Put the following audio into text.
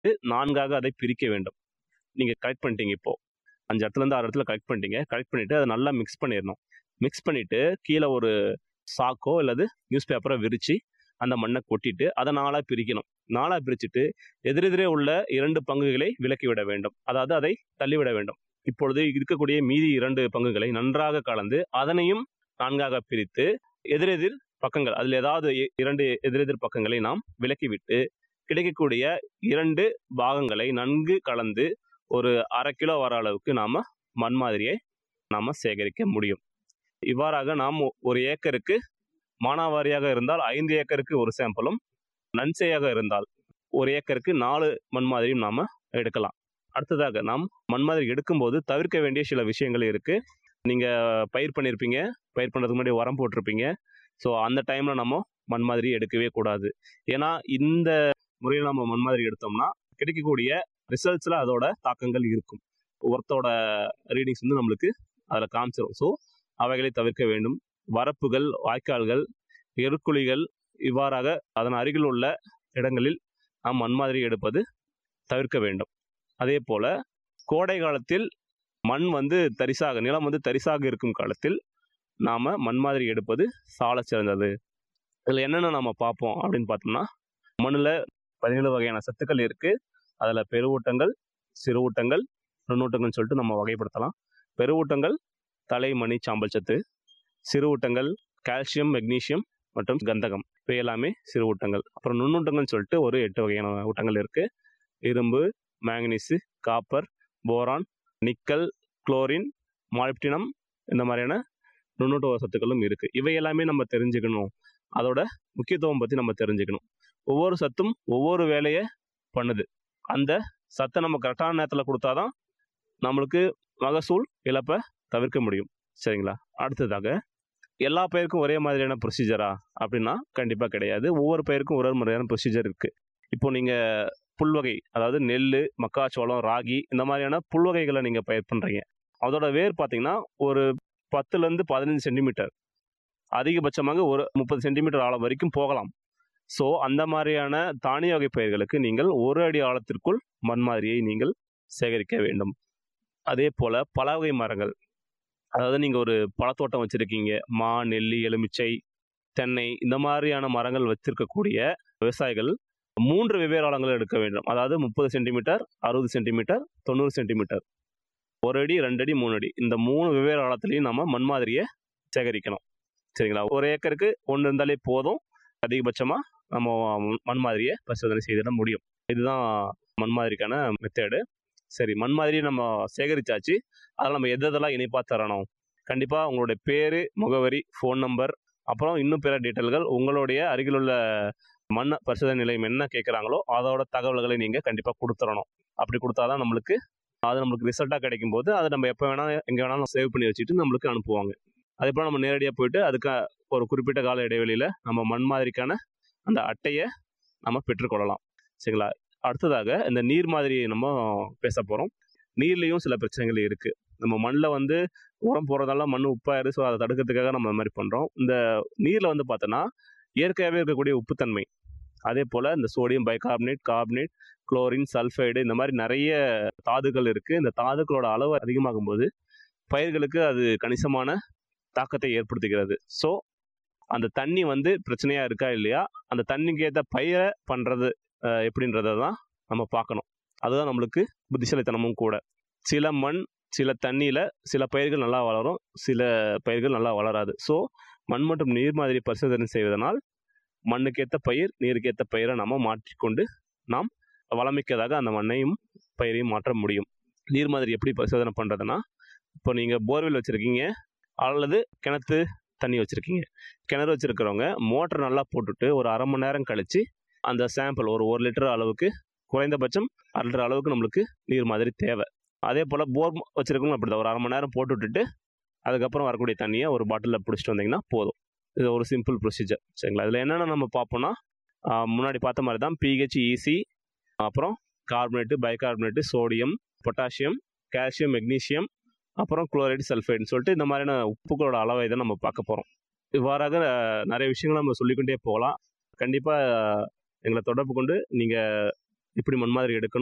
4ஆக அதை பிரிக்க வேண்டும். நீங்க கலெக்ட் பண்ணிட்டீங்க இப்போ. 5 இடத்துலேருந்து 6 இடத்துல கலெக்ட் பண்ணிட்டீங்க. கலெக்ட் பண்ணிட்டு அத நல்லா மிக்ஸ் பண்ணிறணும். மிக்ஸ் பண்ணிட்டு கீழ ஒரு சாக்கோ அல்லது நியூஸ் பேப்பர விரிச்சு அந்த மண்ண கொட்டிட்டு அத 4ஆ பிரிக்கணும். 4ஆ பிரிச்சுட்டு எதிரெதிரே உள்ள 2 பங்குகளை விலக்கிவிட வேண்டும். அதாவது அதை தள்ளிவிட வேண்டும். இப்பொழுது இருக்கக்கூடிய மீதி 2 பங்குகளை நன்றாக கலந்து அதனையும் 4ஆக பிரித்து எதிரெதிர் பக்கங்கள் அதில் ஏதாவது 2 எதிரெதிர் பக்கங்களை நாம் விலக்கிவிட்டு கிடைக்கக்கூடிய 2 பாகங்களை நன்கு கலந்து ஒரு 1/2 கிலோ வர அளவுக்கு நாம மண் மாதிரியை நாம சேகரிக்க முடியும். இவ்வாறாக நாம் 1 ஏக்கருக்கு மானாவாரியாக இருந்தால் 5 ஏக்கருக்கு ஒரு சாம்பிளும், நன்செய்யாக இருந்தால் 1 ஏக்கருக்கு 4 மண் மாதிரியும் நாம எடுக்கலாம். அடுத்ததாக நாம் மண் மாதிரி எடுக்கும்போது தவிர்க்க வேண்டிய சில விஷயங்கள் இருக்கு. நீங்க பயிர் பண்ணியிருப்பீங்க. பயிர் பண்ணுறதுக்கு முன்னாடி உரம் போட்டிருப்பீங்க. ஸோ அந்த டைம்ல நம்ம மண் மாதிரி எடுக்கவே கூடாது. ஏன்னா இந்த முறையில் நம்ம மண் மாதிரி எடுத்தோம்னா கிடைக்கக்கூடிய ரிசல்ட்ஸ்ல அதோட தாக்கங்கள் இருக்கும். உரத்தோட ரீடிங்ஸ் வந்து நம்மளுக்கு அதில் காமிச்சிடும். ஸோ அவைகளை தவிர்க்க வேண்டும். வரப்புகள், வாய்க்கால்கள், எருக்குழிகள் இவ்வாறாக அதன் அருகில் உள்ள இடங்களில் நாம் மண் மாதிரி எடுப்பது தவிர்க்க வேண்டும். அதே போல கோடை காலத்தில் மண் வந்து தரிசாக நிலம் வந்து தரிசாக இருக்கும் காலத்தில் நாம மண் மாதிரி எடுப்பது சால சிறந்தது. இதில் என்னென்ன நம்ம பார்ப்போம் அப்படின்னு பார்த்தோம்னா, மண்ணில் 17 வகையான சத்துக்கள் இருக்கு. அதில் பெருவூட்டங்கள், சிறுவூட்டங்கள், நுண்ணூட்டங்கள்னு சொல்லிட்டு நம்ம வகைப்படுத்தலாம். பெருவூட்டங்கள் தலை, மணி, சாம்பல் சத்து. சிறுவூட்டங்கள் கால்சியம், மெக்னீசியம் மற்றும் கந்தகம். இவை எல்லாமே சிறுவூட்டங்கள். அப்புறம் நுண்ணூட்டங்கள்னு சொல்லிட்டு ஒரு 8 வகையான ஊட்டங்கள் இருக்கு. இரும்பு, manganese, copper, boron, nickel, chlorine, molybdenum இந்த மாதிரியான நுண்ணூட்ட சத்துக்களும் இருக்கு. இவை எல்லாமே நம்ம தெரிஞ்சுக்கணும். அதோட முக்கியத்துவம் பற்றி நம்ம தெரிஞ்சுக்கணும். ஒவ்வொரு சத்தும் ஒவ்வொரு வேலையை பண்ணுது. அந்த சத்தை நம்ம கரெக்டான நேரத்தில் கொடுத்தாதான் நம்மளுக்கு மகசூல் இழப்பை தவிர்க்க முடியும். சரிங்களா? அடுத்ததாக எல்லா பயிருக்கும் ஒரே மாதிரியான ப்ரொசீஜரா அப்படின்னா கண்டிப்பாக கிடையாது. ஒவ்வொரு பயிருக்கும் ஒரு முறையான ப்ரொசீஜர் இருக்கு. இப்போ நீங்க புல்வகை, அதாவது நெல், மக்காச்சோளம், ராகி இந்த மாதிரியான புல்வகைகளை நீங்க பயிர் பண்றீங்க. அதோட வேர் பார்த்தீங்கன்னா ஒரு 10லேருந்து 15 சென்டிமீட்டர், அதிகபட்சமாக ஒரு 30 சென்டிமீட்டர் ஆழம் வரைக்கும் போகலாம். ஸோ அந்த மாதிரியான தானிய வகை பயிர்களுக்கு நீங்கள் 1 அடி ஆழத்திற்குள் மண் மாதிரியை நீங்கள் சேகரிக்க வேண்டும். அதே போல பல வகை மரங்கள், அதாவது நீங்க ஒரு பழத்தோட்டம் வச்சிருக்கீங்க, மா, நெல்லி, எலுமிச்சை, தென்னை இந்த மாதிரியான மரங்கள் வச்சிருக்கக்கூடிய விவசாயிகள் 3 வெவ்வேறு ஆழங்கள் எடுக்க வேண்டும். அதாவது 30 சென்டிமீட்டர், 60 சென்டிமீட்டர், 90 சென்டிமீட்டர், 1 அடி, 2 அடி, 3 அடி இந்த 3 வெவ்வேறு ஆழத்துலையும் நம்ம மண் மாதிரியை சேகரிக்கணும். சரிங்களா? 1 ஏக்கருக்கு 1 இருந்தாலே போதும். அதிகபட்சமாக நம்ம மண் மாதிரியை பரிசோதனை செய்திட முடியும். இதுதான் மண் மாதிரிக்கான மெத்தேடு. சரி, மண் மாதிரி நம்ம சேகரிச்சாச்சு. அதில் நம்ம எதெல்லாம் இணைப்பாக தரணும்? கண்டிப்பாக உங்களுடைய பேர், முகவரி, ஃபோன் நம்பர், அப்புறம் இன்னும் பிற டீட்டெயில்கள், உங்களுடைய அருகில் உள்ள மண் பரிசோதனை நிலையம் என்ன கேட்குறாங்களோ அதோட தகவல்களை நீங்கள் கண்டிப்பாக கொடுத்துடணும். அப்படி கொடுத்தாதான் நம்மளுக்கு ரிசல்ட்டாக கிடைக்கும் போது அதை நம்ம எப்போ வேணால் எங்கே வேணாலும் சேவ் பண்ணி வச்சுட்டு நம்மளுக்கு அனுப்புவாங்க. அதே போல் நம்ம நேரடியாக போயிட்டு அதுக்கு ஒரு குறிப்பிட்ட கால இடைவெளியில் நம்ம மண் மாதிரிக்கான அந்த அட்டையை நம்ம பெற்றுக்கொள்ளலாம். சரிங்களா? அடுத்ததாக இந்த நீர் மாதிரி நம்ம பேச போகிறோம். நீர்லேயும் சில பிரச்சனைகள் இருக்குது. நம்ம மண்ணில் வந்து உரம் போடுறதால மண் உப்பாயிரு. ஸோ அதை தடுக்கிறதுக்காக நம்ம இந்த மாதிரி பண்ணுறோம். இந்த நீரில் வந்து பார்த்தோன்னா இயற்கையாகவே இருக்கக்கூடிய உப்புத்தன்மை, அதே போல் இந்த sodium bicarbonate, carbonate, chlorine, sulphide இந்த மாதிரி நிறைய தாதுக்கள் இருக்குது. இந்த தாதுக்களோட அளவு அதிகமாகும் போது பயிர்களுக்கு அது கணிசமான தாக்கத்தை ஏற்படுத்துகிறது. ஸோ அந்த தண்ணி வந்து பிரச்சனையாக இருக்கா இல்லையா, அந்த தண்ணிக்கு ஏற்ற பயிரை பண்ணுறது எப்படின்றத தான் நம்ம பார்க்கணும். அதுதான் நம்மளுக்கு புத்திசாலித்தனமும் கூட. சில மண், சில தண்ணியில் சில பயிர்கள் நல்லா வளரும், சில பயிர்கள் நல்லா வளராது. ஸோ மண் மற்றும் நீர் மாதிரி பரிசோதனை செய்வதனால் மண்ணுக்கேற்ற பயிர், நீருக்கேற்ற பயிரை நம்ம மாற்றிக்கொண்டு நாம் வளமிக்கதாக அந்த மண்ணையும் பயிரையும் மாற்ற முடியும். நீர் மாதிரி எப்படி பரிசோதனை பண்ணுறதுன்னா, இப்போ நீங்கள் போர்வெல் வச்சுருக்கீங்க அல்லது கிணத்து தண்ணி வச்சுருக்கீங்க. கிணறு வச்சுருக்கிறவங்க மோட்டர் நல்லா போட்டுட்டு ஒரு 1/2 மணி நேரம் கழித்து அந்த சாம்பிள் ஒரு 1 லிட்டர் அளவுக்கு, குறைந்தபட்சம் 1/2 லிட்டர் அளவுக்கு நம்மளுக்கு நீர் மாதிரி தேவை. அதே போல் போர் வச்சுருக்கவங்களும் அப்படி தான். ஒரு 1/2 மணி நேரம் போட்டு விட்டுட்டு அதுக்கப்புறம் வரக்கூடிய தண்ணியை ஒரு பாட்டிலில் பிடிச்சிட்டு வந்தீங்கன்னா போதும். இது ஒரு சிம்பிள் ப்ரொசீஜர். சரிங்களா? இதில் என்னென்ன நம்ம பார்ப்போம்னா, முன்னாடி பார்த்த மாதிரி தான் பிஹெச், ஈசி, அப்புறம் carbonate, bicarbonate, sodium, potassium, calcium, magnesium, அப்புறம் குளோரைடு, சல்ஃபைடுன்னு சொல்லிட்டு இந்த மாதிரியான உப்புகளோட அளவை தான் நம்ம பார்க்க போகிறோம். இவ்வாறாக நிறைய விஷயங்கள் நம்ம சொல்லிக்கொண்டே போகலாம். கண்டிப்பாக எங்களை தொடர்பு கொண்டு நீங்கள் இப்படி முன்மாதிரி எடுக்கணும்.